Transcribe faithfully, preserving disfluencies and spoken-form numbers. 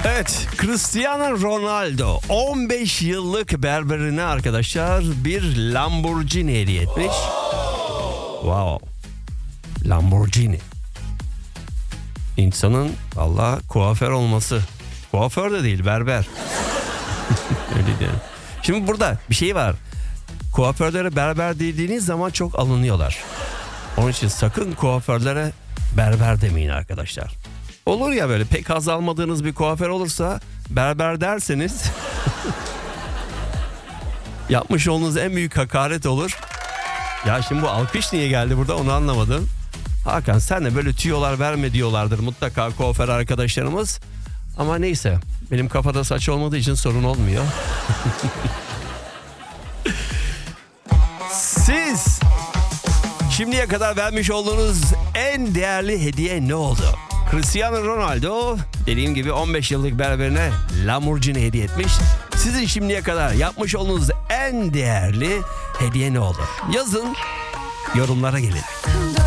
Evet, Cristiano Ronaldo on beş yıllık berberine arkadaşlar bir Lamborghini hediye etmiş. Wow. Lamborghini. İnsanın Allah kuaför olması. Kuaför de değil, berber. Öyle diyelim. Şimdi burada bir şey var. Kuaförlere berber dediğiniz zaman çok alınıyorlar. Onun için sakın kuaförlere berber demeyin arkadaşlar. Olur ya böyle pek haz almadığınız bir kuaför olursa berber derseniz yapmış olduğunuz en büyük hakaret olur. Ya şimdi bu alkış niye geldi burada onu anlamadım. Hakan sen de böyle tüyolar verme diyorlardır mutlaka kuaför arkadaşlarımız. Ama neyse benim kafada saç olmadığı için sorun olmuyor. Siz şimdiye kadar vermiş olduğunuz en değerli hediye ne oldu? Cristiano Ronaldo dediğim gibi on beş yıllık berberine Lamborghini hediye etmiş. Sizin şimdiye kadar yapmış olduğunuz en değerli hediye ne oldu? Yazın, yorumlara gelin.